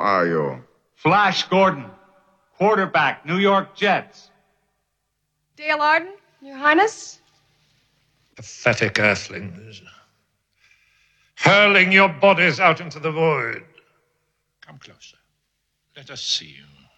are you? Flash Gordon, quarterback, New York Jets. Dale Arden, Your Highness. Pathetic earthlings. Hurling your bodies out into the void. Come closer. Let us see you.